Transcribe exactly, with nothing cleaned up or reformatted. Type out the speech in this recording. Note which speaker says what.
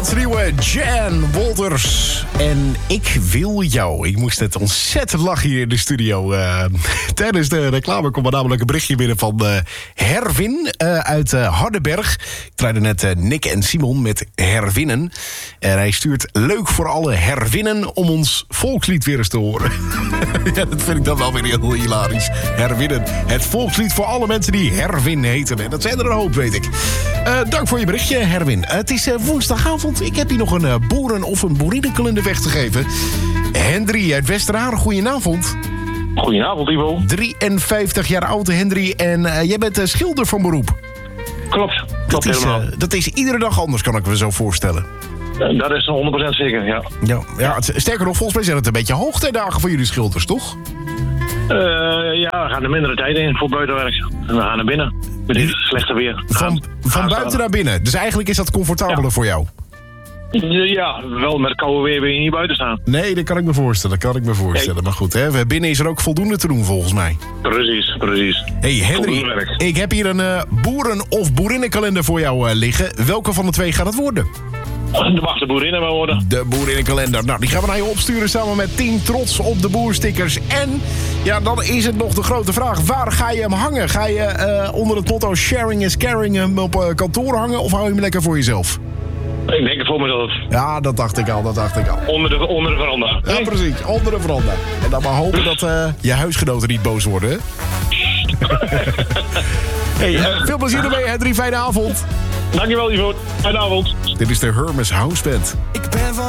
Speaker 1: Nederlandse nieuwe Jan Wolters. En ik wil jou. Ik moest net ontzettend lachen hier in de studio. Uh, tijdens de reclame kwam er namelijk een berichtje binnen van uh, Herwin uh, uit uh, Hardenberg. Ik draaide net uh, Nick en Simon met Herwinnen. En hij stuurt leuk voor alle Herwinnen om ons volkslied weer eens te horen. Ja, dat vind ik dan wel weer heel hilarisch. Herwinnen. Het volkslied voor alle mensen die Herwin heten. En dat zijn er een hoop, weet ik. Uh, dank voor je berichtje, Herwin. Uh, het is uh, woensdagavond. Ik heb hier nog een uh, boeren- of een boerinnenkalender weg te geven. Hendry uit Westerharen, goedenavond.
Speaker 2: Goedenavond, Ivo.
Speaker 1: drieënvijftig jaar oud, Hendry. En uh, jij bent uh, schilder van beroep.
Speaker 2: Klopt, klopt
Speaker 1: dat is,
Speaker 2: helemaal.
Speaker 1: Uh, dat is iedere dag anders, kan ik me zo voorstellen.
Speaker 2: Uh, dat is honderd procent zeker, ja.
Speaker 1: Ja, ja het, sterker nog, volgens mij zijn het een beetje hoogtijdagen voor jullie schilders, toch?
Speaker 2: Uh, ja, we gaan er mindere tijd in voor buitenwerk. En we gaan naar binnen. Met dit slechte weer.
Speaker 1: Van, van buiten naar binnen. Dus eigenlijk is dat comfortabeler ja. voor jou?
Speaker 2: Ja, wel met koude weer wil je niet buiten staan.
Speaker 1: Nee, dat kan ik me voorstellen. Dat kan ik me voorstellen. Hey. Maar goed, hè, binnen is er ook voldoende te doen volgens mij.
Speaker 2: Precies, precies.
Speaker 1: Hey Henry, ik heb hier een uh, boeren- of boerinnenkalender voor jou uh, liggen. Welke van de twee gaat het worden?
Speaker 2: De mag de boerinnen wel worden.
Speaker 1: De boerinnenkalender. Nou, die gaan we naar je opsturen samen met tien trots op de boerstickers. En ja, dan is het nog de grote vraag. Waar ga je hem hangen? Ga je uh, onder het motto sharing is caring hem op uh, kantoor hangen? Of hou je hem lekker voor jezelf?
Speaker 2: Ik denk het voor mezelf.
Speaker 1: Ja, dat dacht ik al, dat dacht ik al.
Speaker 2: Onder de, onder de veranda.
Speaker 1: Ja, nee? Precies, onder de veranda. En dan maar hopen dat uh, je huisgenoten niet boos worden, hè? Hey, uh, veel plezier ermee, Hendry. Fijne avond.
Speaker 2: Dankjewel, Ivo. Fijne avond.
Speaker 1: Dit is de Hermes House Band.
Speaker 3: Ik ben van